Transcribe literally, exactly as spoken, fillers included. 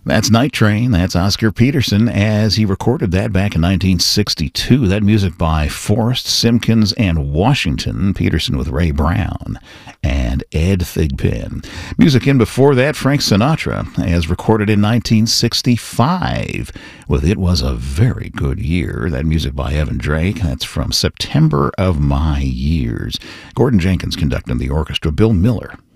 That's Night Train. That's Oscar Peterson as he recorded that back in nineteen sixty-two. That music by Forrest, Simpkins, and Washington. Peterson with Ray Brown and Ed Thigpen. Music in before that, Frank Sinatra, as recorded in nineteen sixty-five with It Was a Very Good Year. That music by Evan Drake. That's from September of My Years. Gordon Jenkins conducting the orchestra. Bill Miller